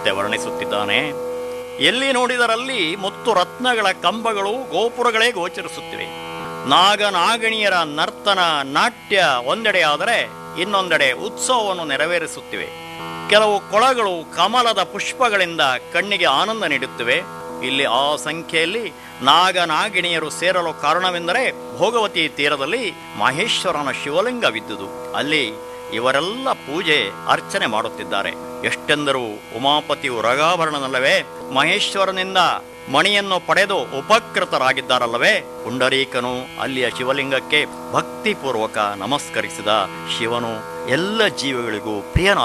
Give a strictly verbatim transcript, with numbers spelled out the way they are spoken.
ಮತ್ತೆ ವರ್ಣಿಸುತ್ತಿದ್ದಾನೆ. ಎಲ್ಲಿ ನೋಡಿದರಲ್ಲಿ ಮುತ್ತು ರತ್ನಗಳ ಕಂಬಗಳು ಗೋಪುರಗಳೇ ಗೋಚರಿಸುತ್ತಿವೆ. ನಾಗನಾಗಿಣಿಯರ ನರ್ತನ ನಾಟ್ಯ ಒಂದೆಡೆಯಾದರೆ ಇನ್ನೊಂದೆಡೆ ಉತ್ಸವವನ್ನು ನೆರವೇರಿಸುತ್ತಿವೆ. ಕೆಲವು ಕೊಳಗಳು ಕಮಲದ ಪುಷ್ಪಗಳಿಂದ ಕಣ್ಣಿಗೆ ಆನಂದ ನೀಡುತ್ತಿವೆ. ಇಲ್ಲಿ ಆ ಸಂಖ್ಯೆಯಲ್ಲಿ ನಾಗನಾಗಿಣಿಯರು ಸೇರಲು ಕಾರಣವೆಂದರೆ ಭೋಗವತಿ ತೀರದಲ್ಲಿ ಮಹೇಶ್ವರನ ಶಿವಲಿಂಗವಿದ್ದುದು. ಅಲ್ಲಿ ಇವರೆಲ್ಲ ಪೂಜೆ ಅರ್ಚನೆ ಮಾಡುತ್ತಿದ್ದಾರೆ. ಎಷ್ಟೆಂದರೂ ಉಮಾಪತಿಯು ರಗಾಭರಣನಲ್ಲವೇ, ಮಹೇಶ್ವರನಿಂದ ಮಣಿಯನ್ನು ಪಡೆದು ಉಪಕೃತರಾಗಿದ್ದಾರಲ್ಲವೇ. ಪುಂಡರೀಕನು ಅಲ್ಲಿಯ ಶಿವಲಿಂಗಕ್ಕೆ ಭಕ್ತಿಪೂರ್ವಕ ನಮಸ್ಕರಿಸಿದ. ಶಿವನು ಎಲ್ಲ ಜೀವಿಗಳಿಗೂ ಪ್ರಿಯನಾಗಿ